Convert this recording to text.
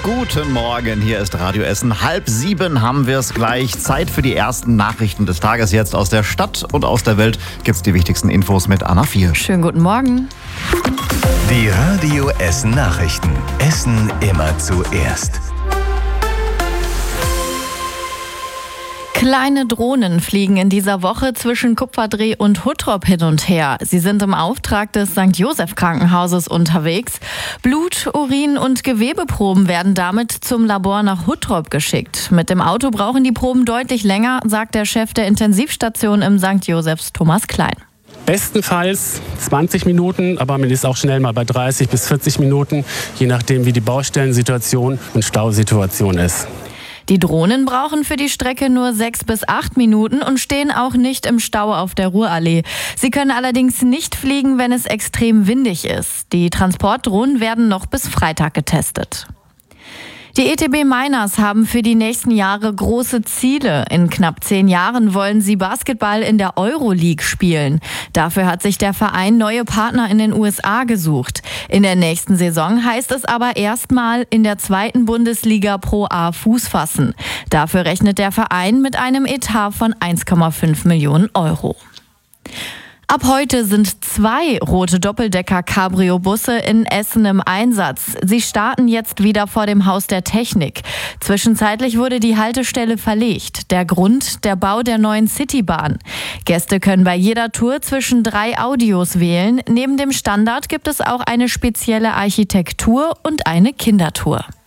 Guten Morgen, hier ist Radio Essen. 6:30 haben wir es gleich. Zeit für die ersten Nachrichten des Tages. Jetzt aus der Stadt und aus der Welt gibt's die wichtigsten Infos mit Anna Vier. Schönen guten Morgen. Die Radio Essen Nachrichten. Essen immer zuerst. Kleine Drohnen fliegen in dieser Woche zwischen Kupferdreh und Huttrop hin und her. Sie sind im Auftrag des St. Joseph Krankenhauses unterwegs. Blut, Urin und Gewebeproben werden damit zum Labor nach Huttrop geschickt. Mit dem Auto brauchen die Proben deutlich länger, sagt der Chef der Intensivstation im St. Josephs, Thomas Klein. Bestenfalls 20 Minuten, aber man ist auch schnell mal bei 30 bis 40 Minuten, je nachdem wie die Baustellensituation und Stausituation ist. Die Drohnen brauchen für die Strecke nur 6 bis 8 Minuten und stehen auch nicht im Stau auf der Ruhrallee. Sie können allerdings nicht fliegen, wenn es extrem windig ist. Die Transportdrohnen werden noch bis Freitag getestet. Die ETB Miners haben für die nächsten Jahre große Ziele. In knapp 10 Jahren wollen sie Basketball in der Euroleague spielen. Dafür hat sich der Verein neue Partner in den USA gesucht. In der nächsten Saison heißt es aber erstmal in der 2. Bundesliga Pro A Fuß fassen. Dafür rechnet der Verein mit einem Etat von 1,5 Millionen Euro. Ab heute sind 2 rote Doppeldecker-Cabrio-Busse in Essen im Einsatz. Sie starten jetzt wieder vor dem Haus der Technik. Zwischenzeitlich wurde die Haltestelle verlegt. Der Grund, der Bau der neuen Citybahn. Gäste können bei jeder Tour zwischen 3 Audios wählen. Neben dem Standard gibt es auch eine spezielle Architektur und eine Kindertour.